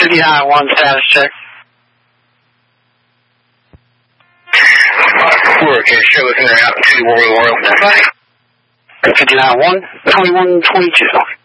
59-1 status check. We're okay, show looking out to Memorial. 59-1, 21-22.